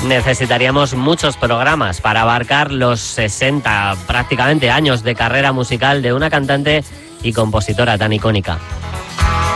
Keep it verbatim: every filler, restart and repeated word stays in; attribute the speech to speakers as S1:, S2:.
S1: Necesitaríamos muchos programas para abarcar los sesenta prácticamente años de carrera musical de una cantante y compositora tan icónica.